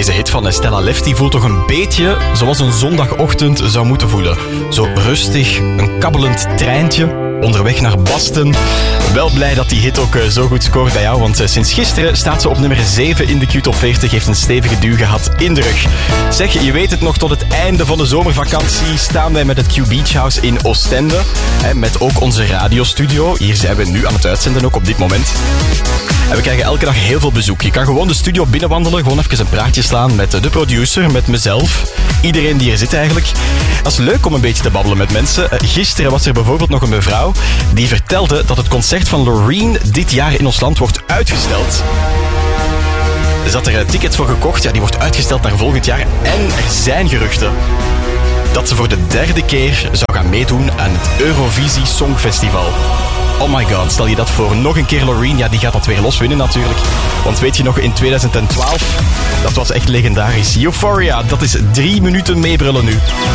Deze hit van Stella Lefty voelt toch een beetje zoals een zondagochtend zou moeten voelen. Zo rustig, een kabbelend treintje, onderweg naar Boston. Wel blij dat die hit ook zo goed scoort bij jou, want sinds gisteren staat ze op nummer 7 in de Q-top 40, heeft een stevige duw gehad in de rug. Zeg, je weet het nog, tot het einde van de zomervakantie staan wij met het Q Beach House in Oostende. Met ook onze radiostudio. Hier zijn we nu aan het uitzenden, ook op dit moment. En we krijgen elke dag heel veel bezoek. Je kan gewoon de studio binnenwandelen, gewoon even een praatje slaan met de producer, met mezelf. Iedereen die hier zit eigenlijk. Dat is leuk om een beetje te babbelen met mensen. Gisteren was er bijvoorbeeld nog een mevrouw die vertelde dat het concert van Loreen dit jaar in ons land wordt uitgesteld. Er zat er tickets voor gekocht, ja, die wordt uitgesteld naar volgend jaar. En er zijn geruchten dat ze voor de 3e keer zou gaan meedoen aan het Eurovisie Songfestival. Oh my god, stel je dat voor. Nog een keer Loreen, ja, die gaat dat weer loswinnen natuurlijk. Want weet je nog, in 2012, dat was echt legendarisch. Euphoria, dat is 3 minuten meebrullen nu.